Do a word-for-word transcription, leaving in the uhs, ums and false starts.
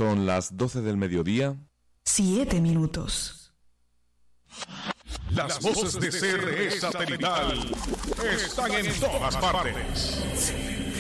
Son las doce del mediodía. Siete minutos. Las voces de C R E Satelital están en todas partes.